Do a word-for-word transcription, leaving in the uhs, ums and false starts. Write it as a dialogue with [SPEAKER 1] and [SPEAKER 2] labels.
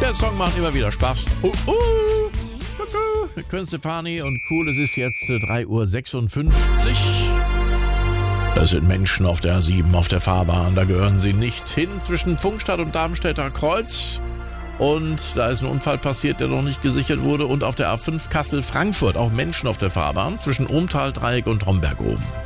[SPEAKER 1] Der Song macht immer wieder Spaß. Uh, uh. Gwen Stefani und cool, es ist jetzt drei Uhr sechsundfünfzig. Es sind Menschen auf der A sieben, auf der Fahrbahn. Da gehören sie nicht hin, zwischen Pfungstadt und Darmstädter Kreuz. Und da ist ein Unfall passiert, der noch nicht gesichert wurde. Und auf der A fünf Kassel-Frankfurt auch Menschen auf der Fahrbahn zwischen Ohmtal-Dreieck und Homberg oben.